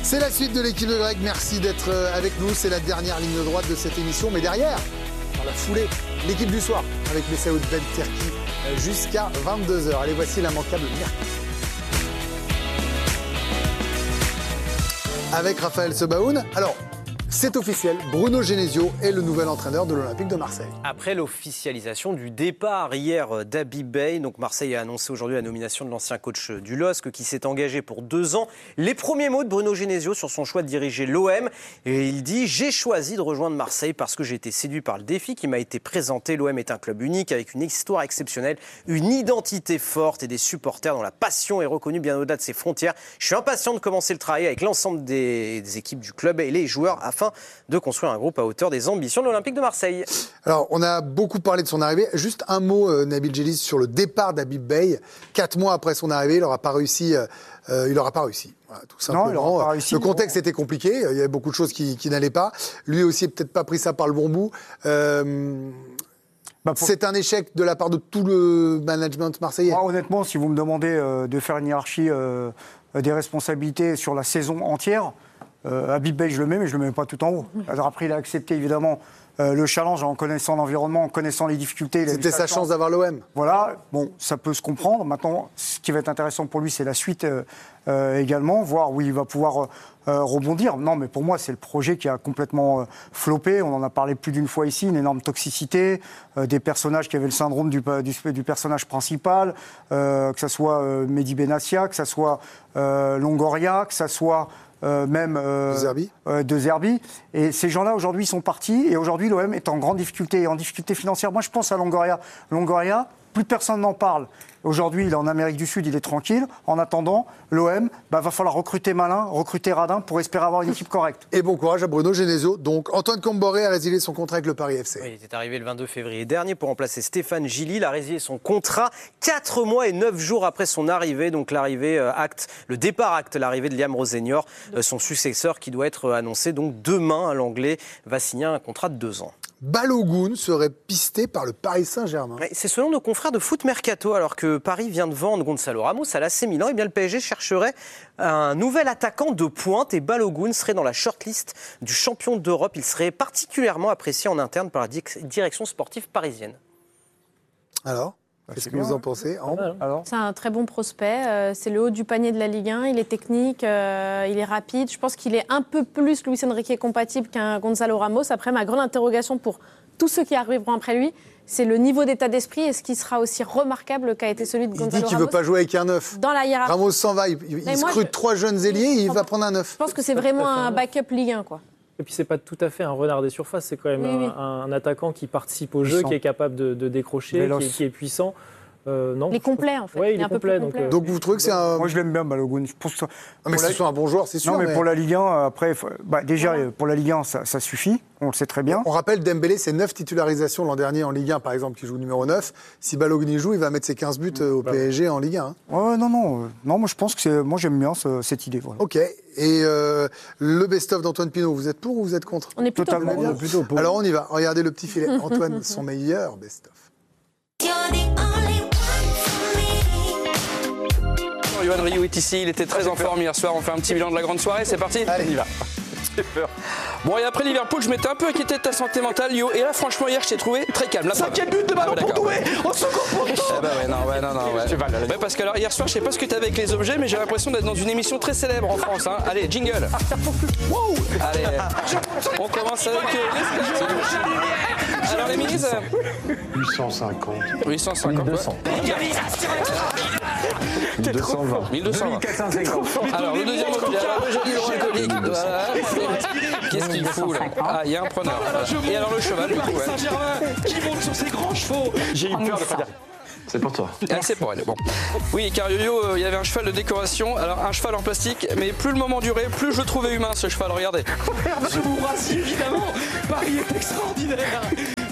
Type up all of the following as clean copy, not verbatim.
C'est la suite de l'équipe de Greg. Merci d'être avec nous. C'est la dernière ligne droite de cette émission. Mais derrière, dans la foulée, l'équipe du soir avec Messaoud Ben Terki jusqu'à 22h. Allez, voici l'immanquable mercredi. Avec Raphaël Sebaoun. Alors, c'est officiel, Bruno Genesio est le nouvel entraîneur de l'Olympique de Marseille. Après l'officialisation du départ hier d'Habib Beye, donc Marseille a annoncé aujourd'hui la nomination de l'ancien coach du LOSC qui s'est engagé pour 2 ans. Les premiers mots de Bruno Genesio sur son choix de diriger l'OM. Et il dit « J'ai choisi de rejoindre Marseille parce que j'ai été séduit par le défi qui m'a été présenté. L'OM est un club unique avec une histoire exceptionnelle, une identité forte et des supporters dont la passion est reconnue bien au-delà de ses frontières. Je suis impatient de commencer le travail avec l'ensemble des équipes du club et les joueurs afin de construire un groupe à hauteur des ambitions de l'Olympique de Marseille. » Alors, on a beaucoup parlé de son arrivée. Juste un mot, Nabil Djellit, sur le départ d'Habib Beye. 4 mois après son arrivée, il n'aura pas réussi. Voilà, tout simplement. Non, il n'aura pas réussi. Le contexte était compliqué. Il y avait beaucoup de choses qui n'allaient pas. Lui aussi n'a peut-être pas pris ça par le bon bout. C'est un échec de la part de tout le management marseillais. Moi, honnêtement, si vous me demandez de faire une hiérarchie des responsabilités sur la saison entière, Habib Beye, je le mets, mais je ne le mets pas tout en haut. Alors après, il a accepté évidemment le challenge en connaissant l'environnement, en connaissant les difficultés. C'était sa chance d'avoir l'OM. Voilà, bon, ça peut se comprendre. Maintenant, ce qui va être intéressant pour lui, c'est la suite également, voir où il va pouvoir rebondir. Non, mais pour moi, c'est le projet qui a complètement floppé. On en a parlé plus d'une fois ici, une énorme toxicité, des personnages qui avaient le syndrome du personnage principal, que ce soit Mehdi Benassia, que ce soit Longoria, que ce soit de Zerbi. Et ces gens-là, aujourd'hui, sont partis. Et aujourd'hui, l'OM est en grande difficulté, en difficulté financière. Moi, je pense à Longoria. Longoria, plus personne n'en parle. Aujourd'hui, il est en Amérique du Sud, il est tranquille. En attendant, l'OM, va falloir recruter malin, recruter radin pour espérer avoir une équipe correcte. Et bon courage à Bruno Genesio. Donc, Antoine Comboré a résilié son contrat avec le Paris FC. Oui, il était arrivé le 22 février dernier pour remplacer Stéphane Gilly. Il a résilié son contrat 4 mois et 9 jours après son arrivée. Donc, le départ acte l'arrivée de Liam Rosenior, son successeur qui doit être annoncé. Donc, demain, l'Anglais va signer un contrat de 2 ans. Balogun serait pisté par le Paris Saint-Germain. C'est selon nos confrères de Foot Mercato, alors que Paris vient de vendre Gonzalo Ramos à l'AC Milan, et bien le PSG chercherait un nouvel attaquant de pointe et Balogun serait dans la shortlist du champion d'Europe. Il serait particulièrement apprécié en interne par la direction sportive parisienne. Alors ? Qu'est-ce que vous en pensez, C'est un très bon prospect. C'est le haut du panier de la Ligue 1. Il est technique, il est rapide. Je pense qu'il est un peu plus Luis Enrique compatible qu'un Gonzalo Ramos. Après, ma grande interrogation pour tous ceux qui arriveront après lui, c'est le niveau d'état d'esprit. Est-ce qu'il sera aussi remarquable qu'a été celui de Gonzalo Ramos ? Il dit qu'il ne veut pas jouer avec un neuf. Dans la hiérarchie. Ramos s'en va. Il scrute 3 jeunes ailiers et il va prendre un neuf. Je pense que c'est vraiment un backup Ligue 1, quoi. Et puis, c'est pas tout à fait un renard des surfaces. C'est quand même un attaquant qui participe au jeu, qui est capable de décrocher, qui est puissant. Non, il est complet, en fait. Oui, il est complet. Donc vous trouvez que c'est un... Moi, je l'aime bien, Balogun. Je pense que mais que ce soit un bon joueur, c'est sûr. Non, mais pour la Ligue 1, après... pour la Ligue 1, ça suffit. On le sait très bien. On rappelle, Dembélé, c'est 9 titularisations l'an dernier en Ligue 1, par exemple, qui joue numéro 9. Si Balogun y joue, il va mettre ses 15 buts au PSG en Ligue 1. Hein. Ouais, non, moi, je pense que moi, j'aime bien cette idée. Voilà. OK. Et le best-of d'Antoine Pinault, vous êtes pour ou vous êtes contre ? On est plutôt pour. Alors, on y va. Regardez le petit filet. Antoine, son meilleur best-of. Yoann Rioux est ici, il était très en forme hier soir. On fait un petit bilan de la grande soirée, c'est parti ? Allez, on y va. J'ai peur. Bon, et après Liverpool, je m'étais un peu inquiété de ta santé mentale, Yo. Et là, franchement, hier, je t'ai trouvé très calme. 5e but de ballon pour Doué au second poteau. Ouais, parce que alors, hier soir, je sais pas ce que t'avais avec les objets, mais j'ai l'impression d'être dans une émission très célèbre en France. Hein. Allez, jingle. Allez, on commence avec... Alors, les minis 850. 850, 1200. 1220. 1220. Alors, le deuxième objet, le gel hydroalcoolique. Voilà. Qu'est-ce qu'il fout là ? Ah, il y a un preneur. Et alors le cheval, du coup, ouais. Saint-Germain qui monte sur ses grands chevaux. J'ai eu peur de pas dire. C'est pour toi. Ah, c'est pour elle, bon. Oui, car Yo-Yo, il y avait un cheval de décoration. Alors, un cheval en plastique, mais plus le moment durait, plus je le trouvais humain, ce cheval, regardez. Je vous rassure, évidemment. Paris est extraordinaire.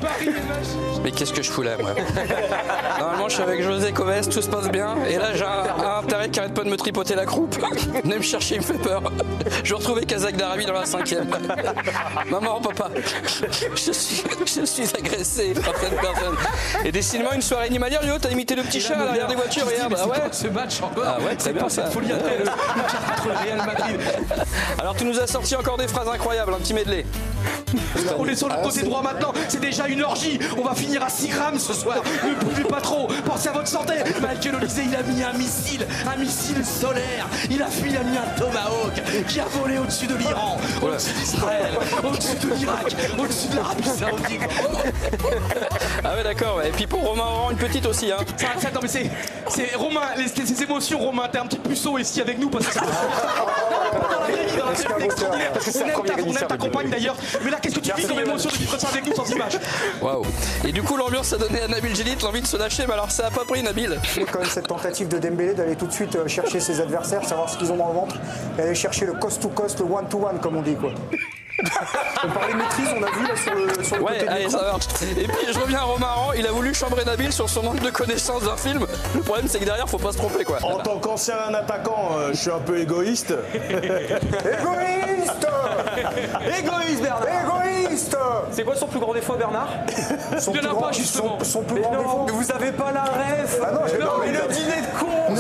Mais qu'est-ce que je fous là, moi? Normalement, je suis avec José Coves, tout se passe bien. Et là, j'ai un intérêt qui arrête pas de me tripoter la croupe. Venez me chercher, il me fait peur. Je vais retrouver Kazakh Darabi dans la 5e. Maman, papa, je suis agressé par cette personne. Et décidément, une soirée animalière, Léo, t'as imité le petit chat à l'arrière des voitures. Regarde, ah ouais. Ce match encore. Ah ouais, très bien ça. Cette folie après le contre le Real Madrid. Alors, tu nous as sorti encore des phrases incroyables, un petit medley. On est sur le côté droit maintenant, c'est déjà une orgie. On va finir à 6 grammes ce soir. Ne bougez pas trop, pensez à votre santé. Michael Olysée, il a mis un missile solaire. Il a mis un Tomahawk qui a volé au-dessus de l'Iran, au-dessus d'Israël, au-dessus de l'Irak, au-dessus de l'Arabie Saoudite. Ah ouais, d'accord. Et puis pour Romain Oran, une petite aussi. Hein. Non mais c'est Romain, ces émotions, Romain, t'es un petit puceau ici avec nous parce que c'est extraordinaire. On aime ta compagne d'ailleurs. Mais là, qu'est-ce que tu vis comme émotion de vivre ça avec nous sans image? Waouh. Et du coup, l'ambiance a donné à Nabil Djellit l'envie de se lâcher, mais alors ça a pas pris Nabil. Il y a quand même cette tentative de Dembélé d'aller tout de suite chercher ses adversaires, savoir ce qu'ils ont dans le ventre, et aller chercher le cost-to-cost, le one-to-one, comme on dit, quoi. On parlait de maîtrise, on a vu là sur le côté allez, ça marche. Et puis je reviens à Romain Aran, il a voulu chambrer Nabil sur son manque de connaissance d'un film. Le problème c'est que derrière faut pas se tromper quoi. En tant qu'ancien attaquant, je suis un peu égoïste. Égoïste Égoïste Bernard. Égoïste. C'est quoi son plus grand défaut, Bernard? Son plus grand, justement. Son plus grand défaut. Mais vous avez pas la ref. Ah non, mais le dîner de con.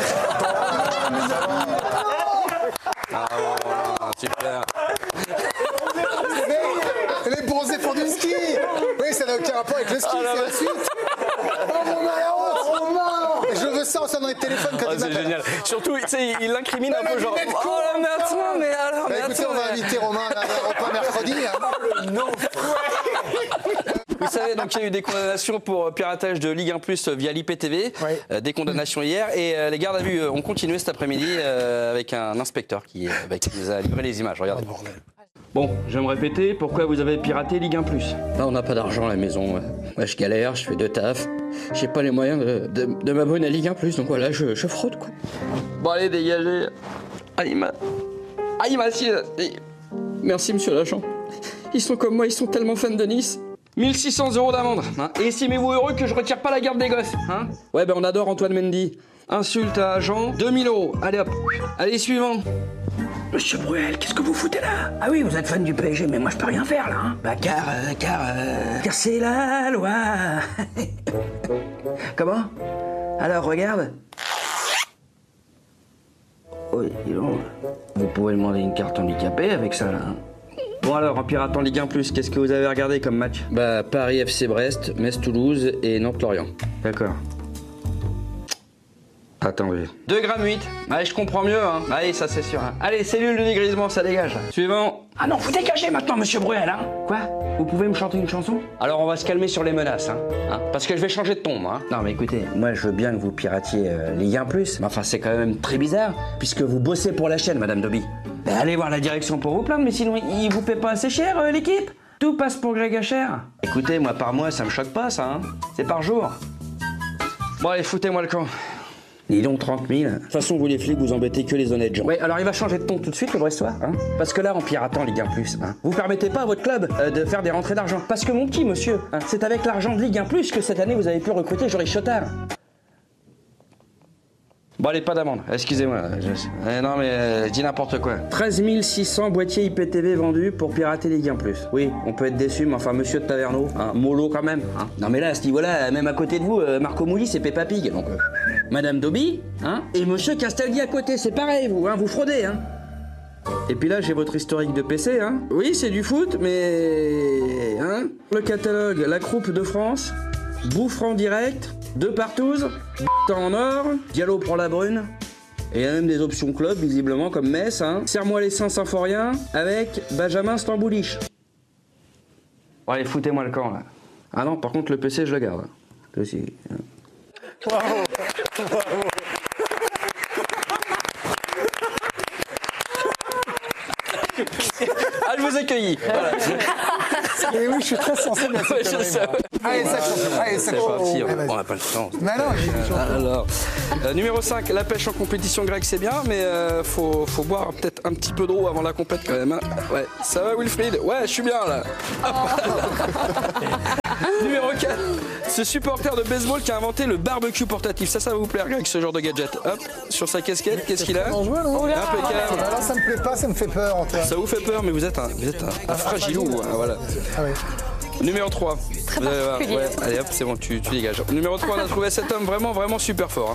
Super. Les bronzés font du ski. Oui, ça n'a aucun rapport avec le ski, c'est la suite. Oh mon Romain. Je veux ça dans les téléphones quand il C'est génial. Surtout, tu sais, il l'incrimine un peu genre. Oh là, mais attends, mais alors. Bah, écoutez, on va inviter Romain à un repas mercredi. Vous savez, donc il y a eu des condamnations pour piratage de Ligue 1 Plus via l'IPTV, des condamnations hier, et les gardes à vue ont continué cet après-midi avec un inspecteur qui nous a livré les images. Regardez. Bon, je vais me répéter, pourquoi vous avez piraté Ligue 1 Plus? Là, on n'a pas d'argent à la maison. Moi, je galère, je fais 2 tafs. J'ai pas les moyens de m'abonner à Ligue 1 Plus, donc voilà, je fraude quoi. Bon, allez, dégagez. Ah, il m'a assis. Merci, monsieur l'agent. Ils sont comme moi, ils sont tellement fans de Nice. 1600 € d'amende. Hein. Et estimez-vous heureux que je retire pas la garde des gosses. Hein. Ouais, ben on adore Antoine Mendy. Insulte à agent, 2000 €. Allez hop. Allez, suivant. Monsieur Bruel, qu'est-ce que vous foutez là? Ah oui, vous êtes fan du PSG, mais moi je peux rien faire là. Hein. Bah car c'est la loi. Comment? Alors regarde. Oui, dis donc. Vous pouvez demander une carte handicapée avec ça là. Hein. Bon alors, en piratant Ligue 1 Plus, qu'est-ce que vous avez regardé comme match? Bah Paris FC Brest, Metz Toulouse et Nantes Lorient. D'accord. Attendez. 2,8 g. Allez, je comprends mieux, hein. Allez, ça c'est sûr. Hein. Allez, cellule de dégrisement, ça dégage. Suivant. Ah non, vous dégagez maintenant, monsieur Bruel, hein. Quoi? Vous pouvez me chanter une chanson? Alors, on va se calmer sur les menaces, hein. Parce que je vais changer de ton, moi. Hein. Non, mais écoutez, moi je veux bien que vous piratiez Ligue 1 Plus, mais enfin, c'est quand même très bizarre, puisque vous bossez pour la chaîne, madame Dobby. Ben, allez voir la direction pour vous plaindre, mais sinon, ils vous paient pas assez cher, l'équipe? Tout passe pour Greg Hacher. Écoutez, moi par mois, ça me choque pas, ça, hein. C'est par jour. Bon, allez, foutez-moi le camp. Dis donc 30 000. De toute façon, vous les flics, vous embêtez que les honnêtes gens. Oui, alors il va changer de ton tout de suite, le Brestois, hein. Parce que là, en piratant Ligue 1 Plus, hein, vous permettez pas à votre club de faire des rentrées d'argent. Parce que mon petit monsieur, hein, c'est avec l'argent de Ligue 1 Plus que cette année, vous avez pu recruter Joris Chotard. Bon, allez, pas d'amende, excusez-moi. Non, mais je dis n'importe quoi. 13 600 boîtiers IPTV vendus pour pirater Ligue 1 Plus. Oui, on peut être déçu, mais enfin, monsieur de Taverneau, hein, mollo quand même. Hein. Non, mais là, à ce niveau-là, même à côté de vous, Marco Mouli, c'est Peppa Pig. Donc, Madame Dobby, hein, et monsieur Castaldi à côté, c'est pareil, vous, hein, vous fraudez, hein. Et puis là, j'ai votre historique de PC, hein. Oui, c'est du foot, mais... Hein, le catalogue, la Coupe de France, Bouffe en direct, 2 partouzes, en or, Diallo prend la brune. Et il y a même des options club, visiblement, comme Metz, hein. Serre-moi les seins symphoriens avec Benjamin Stamboulich. Bon, allez, foutez-moi le camp, là. Ah non, par contre, le PC, je le garde. Aussi. Bravo. Ah, je vous accueillis. Voilà. Et oui, je suis très sensible à cette Allez, ça change. Allez, ça change. On n'a pas le temps. Mais non, alors, numéro 5, la pêche en compétition grecque, c'est bien, mais faut boire peut-être un petit peu d'eau avant la compète quand même. Hein. Ouais, ça va Wilfried? Ouais, je suis bien là. Hop. Numéro 4, ce supporter de baseball qui a inventé le barbecue portatif. Ça va vous plaire, avec ce genre de gadget. Hop, sur sa casquette, qu'est-ce qu'il a? Impeccable. Alors ça me plaît pas, ça me fait peur, Antoine. Ça vous fait peur, mais vous êtes un fragilou. Voilà. Ah oui. Numéro 3. Très particulier. Ouais, allez hop, c'est bon, tu dégages. Numéro 3, on a trouvé cet homme vraiment, vraiment super fort.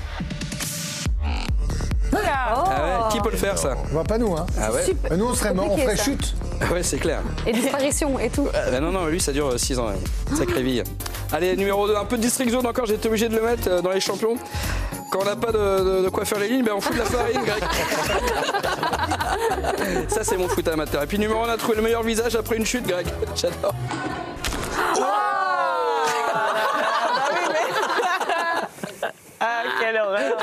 Ah ouais, qui peut le faire, ça? On va pas nous, hein. Ah ouais. Nous, on serait mort, on ferait chute. Ah ouais, c'est clair. Et disparition et tout. Non, lui, ça dure 6 ans. Sacrée vie. Allez, numéro 2, un peu de district zone encore, j'ai été obligé de le mettre dans les champions. Quand on n'a pas de quoi faire les lignes, on fout de la farine, Greg. Ça, c'est mon foot amateur. Et puis numéro 1, on a trouvé le meilleur visage après une chute, Greg. J'adore. Quelle horreur.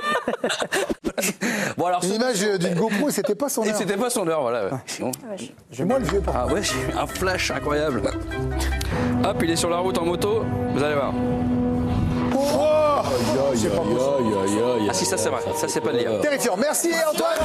Bon, alors, une image d'une GoPro, c'était pas son heure. Et c'était pas son heure, voilà. Bon. J'ai moins le vieux, par Ah ouais, j'ai eu un flash incroyable. Hop, il est sur la route en moto, vous allez voir. Ah si, ça c'est vrai, ça c'est pas de lire. Terrifiant, merci Antoine.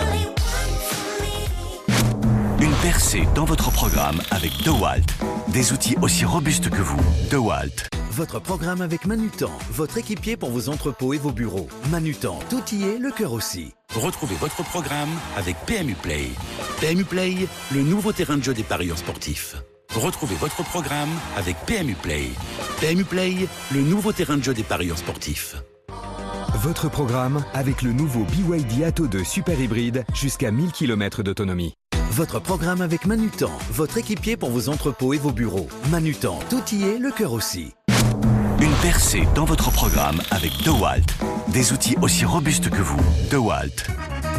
Une percée dans votre programme avec DeWalt. Des outils aussi robustes que vous. DeWalt. Votre programme avec Manutan, votre équipier pour vos entrepôts et vos bureaux. Manutan, tout y est, le cœur aussi. Retrouvez votre programme avec PMU Play. PMU Play, le nouveau terrain de jeu des parieurs sportifs. Retrouvez votre programme avec PMU Play. PMU Play, le nouveau terrain de jeu des parieurs sportifs. Votre programme avec le nouveau BYD Atto 2 Super Hybride jusqu'à 1000 km d'autonomie. Votre programme avec Manutan, votre équipier pour vos entrepôts et vos bureaux. Manutan, tout y est, le cœur aussi. Une percée dans votre programme avec DeWalt. Des outils aussi robustes que vous. DeWalt.